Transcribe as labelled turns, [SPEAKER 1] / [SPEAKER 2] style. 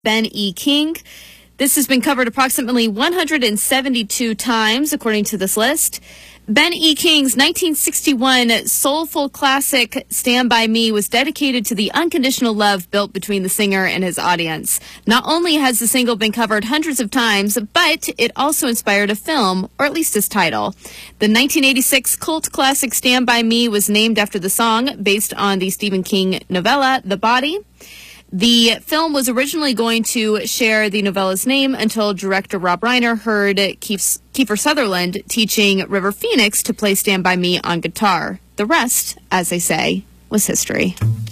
[SPEAKER 1] Ben E. King. This has been covered approximately 172 times, according to this list. Ben E. King's 1961 soulful classic Stand By Me was dedicated to the unconditional love built between the singer and his audience. Not only has the single been covered hundreds of times, but it also inspired a film, or at least its title. The 1986 cult classic Stand By Me was named after the song, based on the Stephen King novella, The Body. The film was originally going to share the novella's name until director Rob Reiner heard Kiefer Sutherland teaching River Phoenix to play Stand By Me on guitar. The rest, as they say, was history.